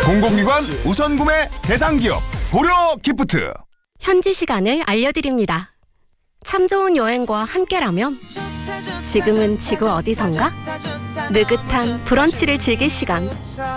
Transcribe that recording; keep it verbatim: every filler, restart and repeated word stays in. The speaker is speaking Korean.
공공기관 우선 구매 대상 기업 고려 기프트. 현지 시간을 알려드립니다. 참 좋은 여행과 함께라면 지금은 지구 어디선가 느긋한 브런치를 즐길 시간.